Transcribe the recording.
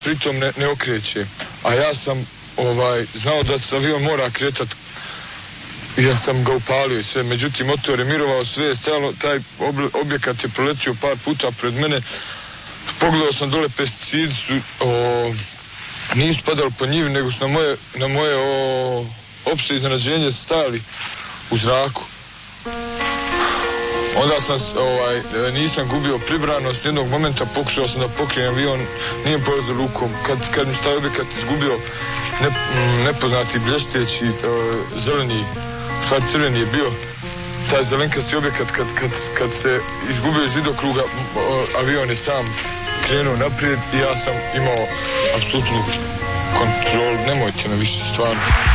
pritom ne okreće. A ja sam znao da se avion mora kretat jer sam ga upalio i sve. Međutim, motor je mirovao, sve je stajalo, taj objekat je proletio par puta pred mene. Pogledao sam dole, pesticidi su nisu padali po njivi, nego su na moje opšte iznenađenje stali u zraku. Onda sam nisam gubio pribranost, jednog momenta pokušao sam da pokrenem avion, nije polazio rukom. Kad mi taj objekat izgubio, nepoznati blešteći zeleni, sad crveni je bio, taj zelenkasti objekat, kad se izgubio iz vidokruga, avion je sam krenuo naprijed i ja sam imao apsolutnu kontrolu. Nemojte me više, stvarno.